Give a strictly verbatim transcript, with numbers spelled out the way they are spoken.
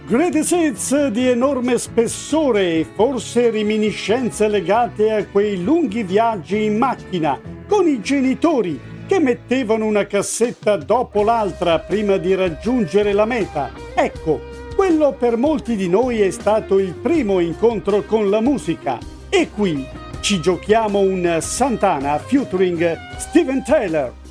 Greatest Hits di enorme spessore e forse reminiscenze legate a quei lunghi viaggi in macchina con i genitori che mettevano una cassetta dopo l'altra prima di raggiungere la meta. Ecco, quello per molti di noi è stato il primo incontro con la musica. E qui ci giochiamo un Santana featuring Steven Tyler.